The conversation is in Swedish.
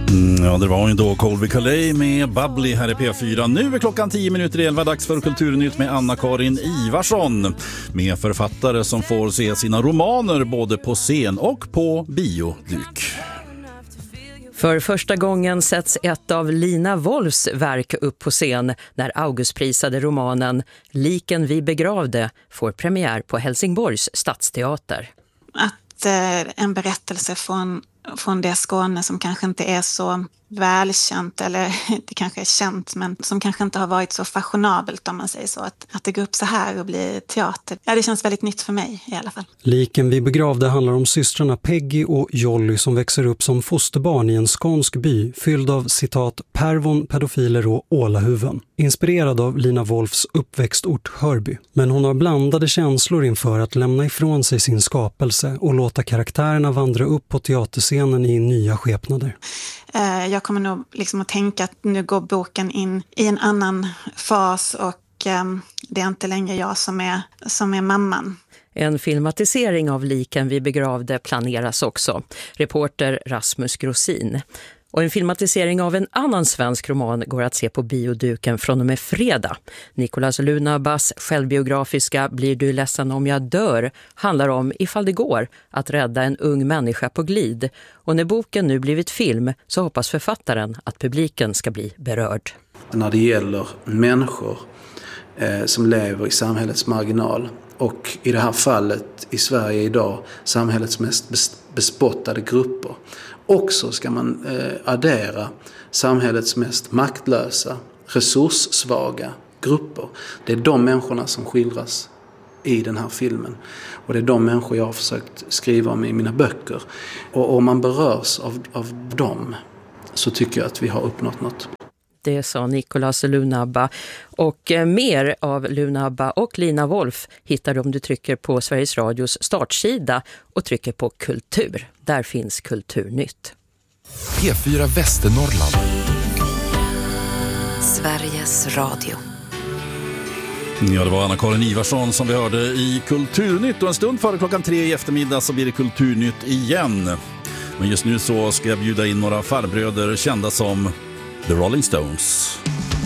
Ja, det var ju då Colby Calais med Bubbly här i P4. Nu är klockan 10:11, dags för Kulturnytt med Anna-Karin Ivarsson. Med författare som får se sina romaner både på scen och på bioduk. För första gången sätts ett av Lina Wolfs verk upp på scen när Augustprisade romanen Liken vi begravde får premiär på Helsingborgs stadsteater. Att en berättelse från det Skåne som kanske inte är så välkänt, eller det kanske är känt men som kanske inte har varit så fashionabelt om man säger så, att det går upp så här och blir teater. Ja, det känns väldigt nytt för mig i alla fall. Liken vi begravde handlar om systrarna Peggy och Jolly som växer upp som fosterbarn i en skånsk by fylld av citat pervon, pedofiler och ålahuven. Inspirerad av Lina Wolfs uppväxtort Hörby. Men hon har blandade känslor inför att lämna ifrån sig sin skapelse och låta karaktärerna vandra upp på teaterscenen i nya skepnader. Jag kommer nog liksom att tänka att nu går boken in i en annan fas och det är inte längre jag som är mamman. En filmatisering av Liken vi begravde planeras också. Reporter Rasmus Grossin. Och en filmatisering av en annan svensk roman går att se på bioduken från och med fredag. Nicolas Lunabas självbiografiska Blir du ledsen om jag dör handlar om, ifall det går, att rädda en ung människa på glid. Och när boken nu blivit film så hoppas författaren att publiken ska bli berörd. När det gäller människor som lever i samhällets marginal och i det här fallet i Sverige idag samhällets mest bespottade grupper. Också ska man addera samhällets mest maktlösa, resurssvaga grupper. Det är de människorna som skildras i den här filmen. Och det är de människor jag har försökt skriva om i mina böcker. Och om man berörs av dem så tycker jag att vi har uppnått något. Det sa Nicolas Lunabba. Och mer av Lunabba och Lina Wolf hittar du om du trycker på Sveriges Radios startsida och trycker på Kultur. Där finns Kulturnytt. P4 Västernorrland. Sveriges Radio. Ja, det var Anna-Karin Ivarsson som vi hörde i Kulturnytt. Och en stund före klockan 3 i eftermiddag så blir det Kulturnytt igen. Men just nu så ska jag bjuda in några farbröder kända som The Rolling Stones.